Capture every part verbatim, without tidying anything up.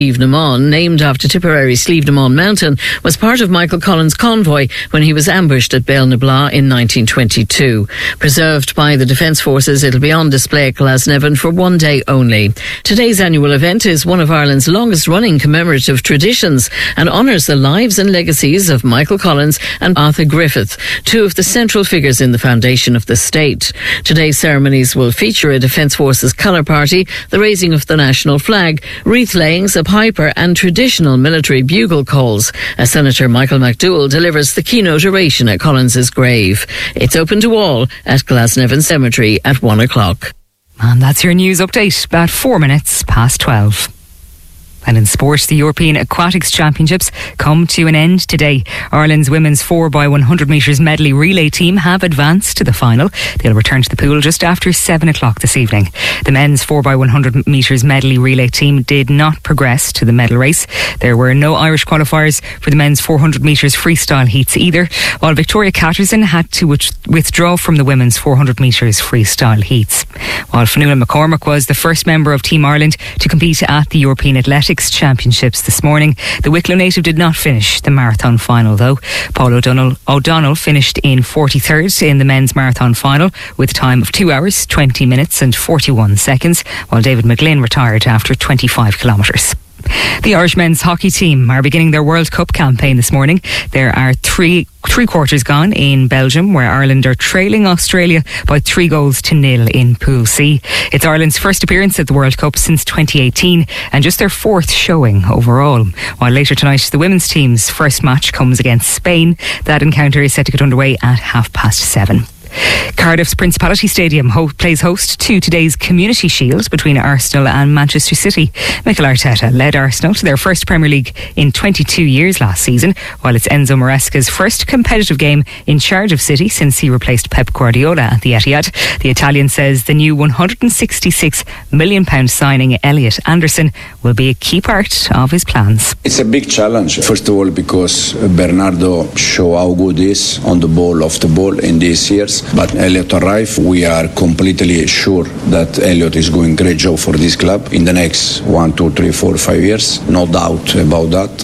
Slievenamon, named after Tipperary Slievenamon Mountain, was part of Michael Collins' convoy when he was ambushed at Belnabla in nineteen twenty-two. Preserved by the Defence Forces, it'll be on display at Glasnevin for one day only. Today's annual event is one of Ireland's longest-running commemorative traditions and honours the lives and legacies of Michael Collins and Arthur Griffith, two of the central figures in the foundation of the state. Today's ceremonies will feature a Defence Forces colour party, the raising of the national flag, wreath layings, a piper and traditional military bugle calls as Senator Michael McDowell delivers the keynote oration at Collins's grave. It's open to all at Glasnevin Cemetery at one o'clock. And that's your news update, about four minutes past twelve. And in sport, the European Aquatics Championships come to an end today. Ireland's women's four by one hundred metres medley relay team have advanced to the final. They'll return to the pool just after seven o'clock this evening. The men's four by one hundred metres medley relay team did not progress to the medal race. There were no Irish qualifiers for the men's four hundred metres freestyle heats either, while Victoria Catterson had to withdraw from the women's four hundred metres freestyle heats. While Fionnuala McCormack was the first member of Team Ireland to compete at the European Athletics Championships this morning, the Wicklow native did not finish the marathon final though. Paul O'Donnell, O'Donnell finished in forty-third in the men's marathon final with a time of two hours, twenty minutes and forty-one seconds, while David McGlynn retired after twenty-five kilometres. The Irish men's hockey team are beginning their World Cup campaign this morning. There are three three quarters gone in Belgium, where Ireland are trailing Australia by three goals to nil in Pool C. It's Ireland's first appearance at the World Cup since twenty eighteen and just their fourth showing overall. While later tonight, the women's team's first match comes against Spain. That encounter is set to get underway at half past seven. Cardiff's Principality Stadium ho- plays host to today's Community Shield between Arsenal and Manchester City. Mikel Arteta led Arsenal to their first Premier League in twenty-two years last season, while it's Enzo Maresca's first competitive game in charge of City since he replaced Pep Guardiola at the Etihad. The Italian says the new one hundred sixty-six million pounds signing Elliot Anderson will be a key part of his plans. It's a big challenge, first of all, because Bernardo showed how good he is on the ball, off the ball in these years. But Elliot arrived. We are completely sure that Elliot is doing a great job for this club in the next one, two, three, four, five years. No doubt about that.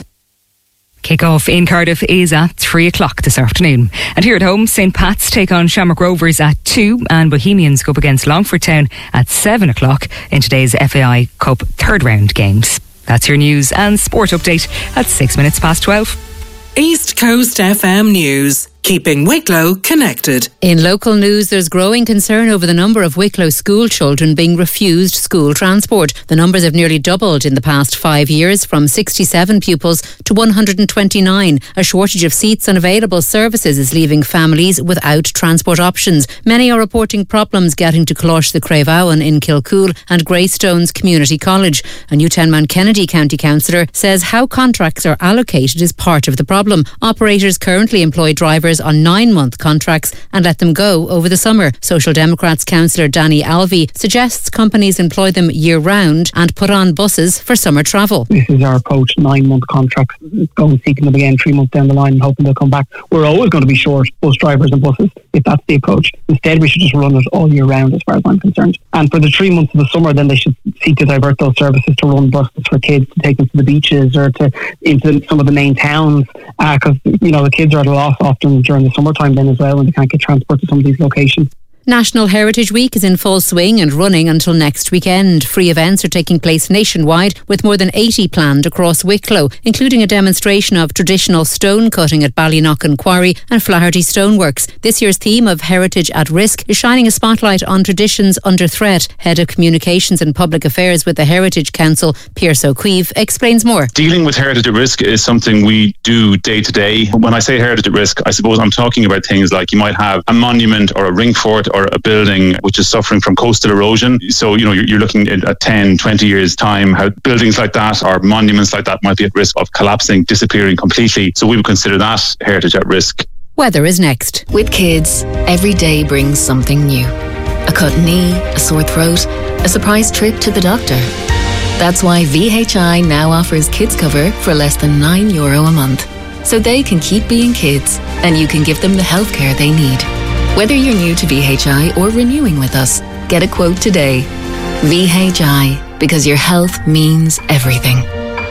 Kick-off in Cardiff is at three o'clock this afternoon. And here at home, Saint Pat's take on Shamrock Rovers at two and Bohemians go up against Longford Town at seven o'clock in today's F A I Cup third round games. That's your news and sport update at six minutes past twelve. East Coast F M News. Keeping Wicklow connected. In local news, there's growing concern over the number of Wicklow school children being refused school transport. The numbers have nearly doubled in the past five years, from sixty-seven pupils to one hundred twenty-nine. A shortage of seats and available services is leaving families without transport options. Many are reporting problems getting to Closh the Craveowen in Kilcool and Greystones Community College. A Newtownmount Kennedy County Councillor says how contracts are allocated is part of the problem. Operators currently employ drivers on nine-month contracts and let them go over the summer. Social Democrats councillor Danny Alvey suggests companies employ them year-round and put on buses for summer travel. This is our approach, nine-month contracts. Go and seek them again three months down the line and hoping they'll come back. We're always going to be short bus drivers and buses if that's the approach. Instead, we should just run it all year round as far as I'm concerned. And for the three months of the summer, then they should seek to divert those services to run buses for kids to take them to the beaches or to into some of the main towns, because uh, you know the kids are at a loss often during the summertime then as well when they can't get transport to some of these locations. National Heritage Week is in full swing and running until next weekend. Free events are taking place nationwide with more than eighty planned across Wicklow, including a demonstration of traditional stone cutting at Ballyknocken Quarry and Flaherty Stoneworks. This year's theme of Heritage at Risk is shining a spotlight on traditions under threat. Head of Communications and Public Affairs with the Heritage Council, Pierce O'Keefe, explains more. Dealing with heritage at risk is something we do day to day. When I say heritage at risk, I suppose I'm talking about things like you might have a monument or a ring fort or a building which is suffering from coastal erosion. So, you know, you're, you're looking at, at ten, twenty years time, how buildings like that or monuments like that might be at risk of collapsing, disappearing completely. So we would consider that heritage at risk. Weather is next. With kids, every day brings something new. A cut knee, a sore throat, a surprise trip to the doctor. That's why V H I now offers kids cover for less than nine euro a month. So they can keep being kids and you can give them the healthcare they need. Whether you're new to V H I or renewing with us, get a quote today. V H I, because your health means everything.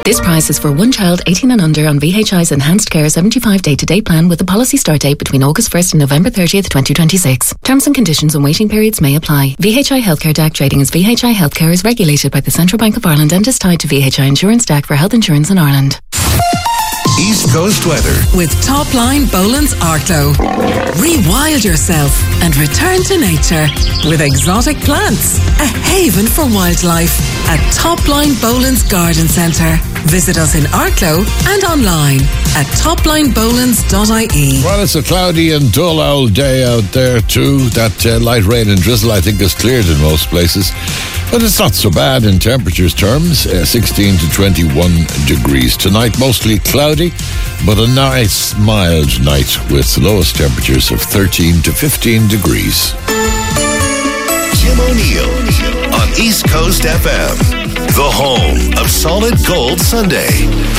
This price is for one child eighteen and under on V H I's Enhanced Care seventy-five day to day plan with a policy start date between August first and November thirtieth, twenty twenty-six. Terms and conditions and waiting periods may apply. V H I Healthcare D A C trading as V H I Healthcare is regulated by the Central Bank of Ireland and is tied to V H I Insurance D A C for health insurance in Ireland. East Coast weather with Topline Boland's Arklow. Rewild yourself and return to nature with exotic plants. A haven for wildlife at Topline Boland's Garden Centre. Visit us in Arklow and online at topline bolands dot I E. Well, it's a cloudy and dull old day out there too. That uh, light rain and drizzle, I think, is cleared in most places. But it's not so bad in temperatures terms, uh, sixteen to twenty-one degrees. Tonight, mostly cloudy, but a nice, mild night with lowest temperatures of thirteen to fifteen degrees. Jim O'Neill on East Coast F M, the home of Solid Gold Sunday.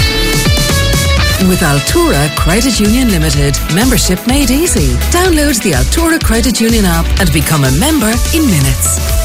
With Altura Credit Union Limited, membership made easy. Download the Altura Credit Union app and become a member in minutes.